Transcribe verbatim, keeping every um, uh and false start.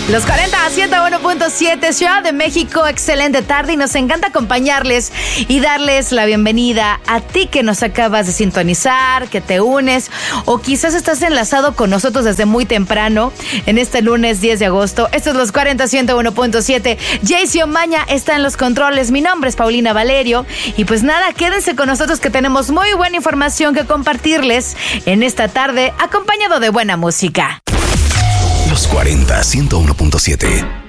Los cuarenta a ciento uno punto siete, Ciudad de México, excelente tarde y nos encanta acompañarles y darles la bienvenida a ti que nos acabas de sintonizar, que te unes o quizás estás enlazado con nosotros desde muy temprano en este lunes diez de agosto. Estos es Los cuarenta a ciento uno punto siete. Jaycee Omaña está en los controles, mi nombre es Paulina Valerio y pues nada, quédense con nosotros que tenemos muy buena información que compartirles en esta tarde acompañado de buena música. Los cuarenta a ciento uno punto siete.